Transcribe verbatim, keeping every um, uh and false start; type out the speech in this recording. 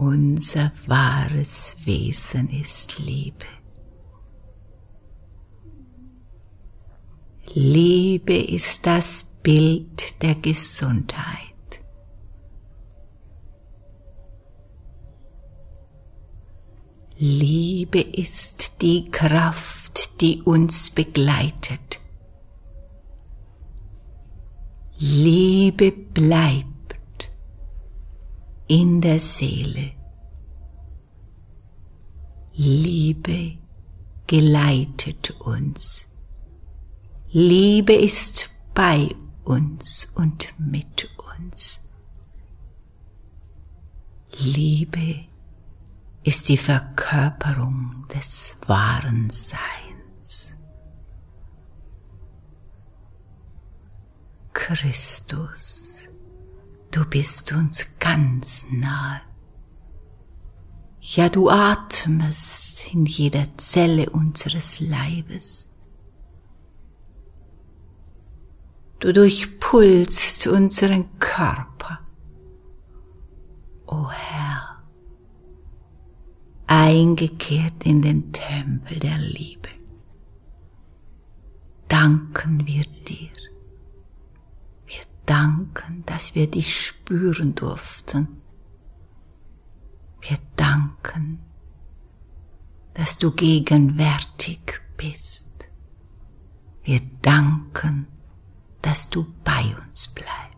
Unser wahres Wesen ist Liebe. Liebe ist das Bild der Gesundheit. Liebe ist die Kraft, die uns begleitet. Liebe bleibt in der Seele. Liebe geleitet uns. Liebe ist bei uns und mit uns. Liebe ist die Verkörperung des wahren Seins. Christus, du bist uns ganz nahe. Ja, du atmest in jeder Zelle unseres Leibes. Du durchpulst unseren Körper. O Herr, eingekehrt in den Tempel der Liebe, danken wir dir. Wir danken, dass wir dich spüren durften. Wir danken, dass du gegenwärtig bist. Wir danken, dass du bei uns bleibst.